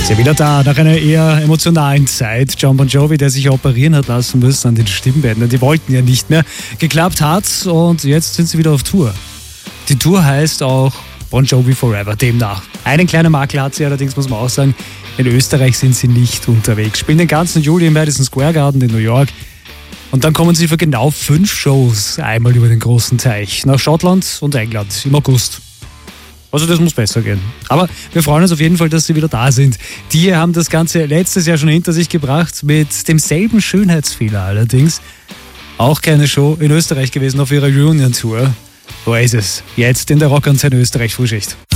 Ist ja wieder da, nach einer eher emotionalen Zeit. Jon Bon Jovi, der sich operieren hat lassen müssen an den Stimmbändern. Die wollten ja nicht mehr. Geklappt hat's und jetzt sind sie wieder auf Tour. Die Tour heißt auch Bon Jovi Forever, demnach. Einen kleinen Makel hat sie allerdings, muss man auch sagen. In Österreich sind sie nicht unterwegs. Spielen den ganzen Juli im Madison Square Garden in New York. Und dann kommen sie für genau 5 Shows einmal über den großen Teich. Nach Schottland und England im August. Also das muss besser gehen. Aber wir freuen uns auf jeden Fall, dass sie wieder da sind. Die hier haben das Ganze letztes Jahr schon hinter sich gebracht, mit demselben Schönheitsfehler allerdings. Auch keine Show in Österreich gewesen auf ihrer Reunion-Tour. Oasis, jetzt in der Rockantenne Österreich Frühschicht.